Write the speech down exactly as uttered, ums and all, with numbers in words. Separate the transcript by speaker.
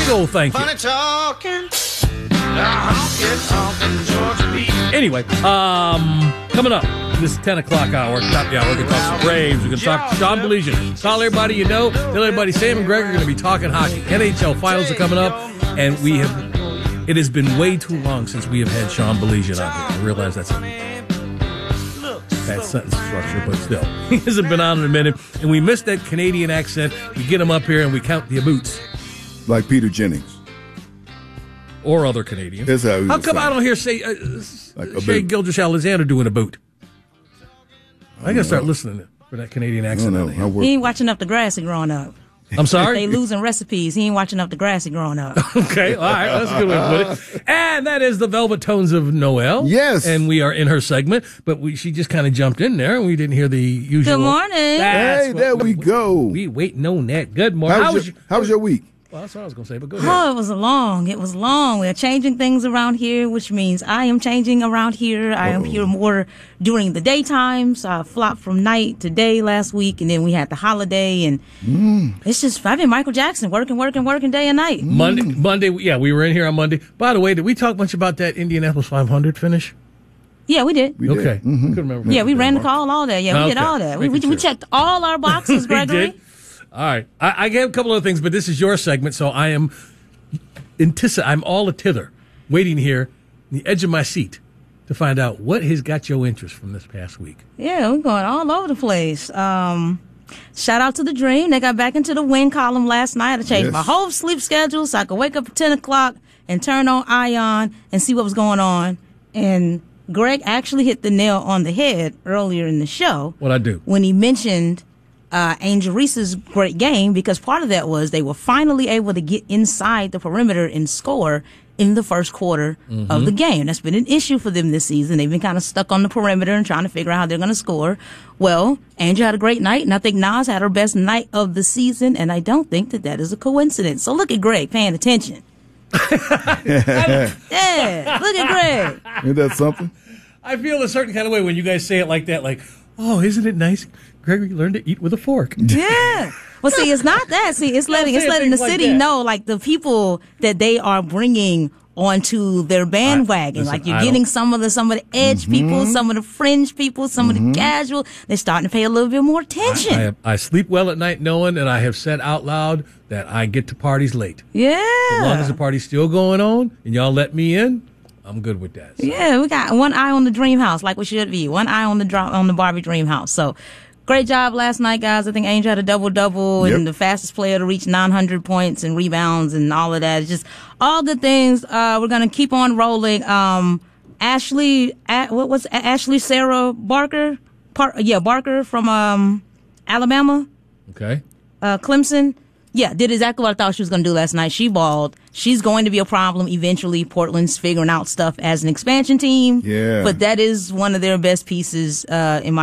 Speaker 1: old thank you.
Speaker 2: Funny talking, honky tonkin' Georgia Beach.
Speaker 1: Anyway, um, coming up, this ten o'clock hour, top of the hour, we're going to talk some Braves. We're going to talk Sean Belizean. Call everybody you know. Tell everybody Sam and Greg are going to be talking hockey. N H L finals are coming up, and we have. It has been way too long since we have had Sean Belizean on here. I realize that's a bad sentence structure, but still. He hasn't been on in a minute, and we missed that Canadian accent. We get him up here, and we count the boots.
Speaker 3: Like Peter Jennings.
Speaker 1: Or other Canadians.
Speaker 3: That's how,
Speaker 1: how come I don't hear say, uh, like Shea Gilgeous-Alexander doing a boot? I, I got to start listening for that Canadian accent.
Speaker 4: I know. He ain't watching up the Grassy growing up.
Speaker 1: I'm sorry?
Speaker 4: They losing recipes. He ain't watching up the Grassy growing up.
Speaker 1: Okay, all right. That's a good way to put it. And that is the Velvet Tones of Noel.
Speaker 3: Yes.
Speaker 1: And we are in her segment, but we, she just kind of jumped in there, and we didn't hear the usual.
Speaker 4: Good morning.
Speaker 3: Hey, there we, we go.
Speaker 1: We waiting on that. Good morning.
Speaker 3: How was, how was, your, your, how was your week?
Speaker 1: Well, that's what I was going to say, but go ahead.
Speaker 4: Oh, it was long. It was long. We're changing things around here, which means I am changing around here. I Uh-oh. am here more during the daytime. So I flopped from night to day last week, and then we had the holiday, and mm. it's just, I've been Michael Jackson, working, working, working day and night.
Speaker 1: Monday, Monday, yeah, we were in here on Monday. By the way, did we talk much about that Indianapolis five hundred finish?
Speaker 4: Yeah, we did.
Speaker 1: We did. Okay. Mm-hmm. Couldn't remember.
Speaker 4: Yeah, we ran the call, all that. Yeah, we okay. did all that. We, we,
Speaker 1: sure.
Speaker 4: we checked all our boxes, Gregory.
Speaker 1: We did. All right. I, I gave a couple of things, but this is your segment, so I am antici- I'm all a tither, waiting here on the edge of my seat to find out what has got your interest from this past week.
Speaker 4: Yeah, we're going all over the place. Um, shout out to The Dream. They got back into the win column last night. I changed yes. my whole sleep schedule so I could wake up at ten o'clock and turn on Ion and see what was going on. And Greg actually hit the nail on the head earlier in the show.
Speaker 1: What'd I do?
Speaker 4: When he mentioned Uh, Angel Reese's great game, because part of that was they were finally able to get inside the perimeter and score in the first quarter mm-hmm. of the game. That's been an issue for them this season. They've been kind of stuck on the perimeter and trying to figure out how they're going to score. Well, Angel had a great night, and I think Nas had her best night of the season, and I don't think that that is a coincidence. So look at Greg paying attention. Yeah, look at Greg.
Speaker 3: Isn't that something?
Speaker 1: I feel a certain kind of way when you guys say it like that, like, oh, isn't it nice? Gregory learned to eat with a fork.
Speaker 4: Yeah. Well, see, it's not that. See, it's letting it's letting the city like know, like, the people that they are bringing onto their bandwagon. I, listen, like, you're I getting don't. some of the some of the edge mm-hmm. people, some of the fringe people, some mm-hmm. of the casual. They're starting to pay a little bit more attention.
Speaker 1: I, I, I sleep well at night knowing, and I have said out loud that I get to parties late.
Speaker 4: Yeah.
Speaker 1: As long as the party's still going on and y'all let me in, I'm good with that. So.
Speaker 4: Yeah, we got one eye on the dream house, like we should be. One eye on the on the Barbie dream house. So, great job last night, guys. I think Angel had a double-double yep. and the fastest player to reach nine hundred points and rebounds and all of that. It's just all good things. Uh, we're going to keep on rolling. Um, Ashley, what was Ashley Sarah Barker? Par- yeah, Barker from um, Alabama.
Speaker 1: Okay.
Speaker 4: Uh, Clemson. Yeah, did exactly what I thought she was going to do last night. She balled. She's going to be a problem eventually. Portland's figuring out stuff as an expansion team.
Speaker 3: Yeah.
Speaker 4: But that is one of their best pieces uh, in my